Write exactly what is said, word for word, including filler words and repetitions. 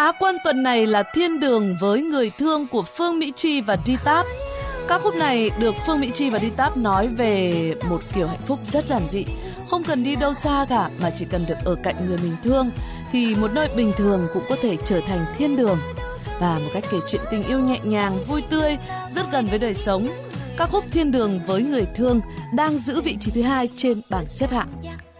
Á quân tuần này là Thiên Đường với Người Thương của Phương Mỹ Chi và D-Tap. Ca khúc này được Phương Mỹ Chi và D-Tap nói về một kiểu hạnh phúc rất giản dị, không cần đi đâu xa cả mà chỉ cần được ở cạnh người mình thương thì một nơi bình thường cũng có thể trở thành thiên đường. Và một cách kể chuyện tình yêu nhẹ nhàng, vui tươi, rất gần với đời sống. Ca khúc Thiên Đường với Người Thương đang giữ vị trí thứ hai trên bảng xếp hạng.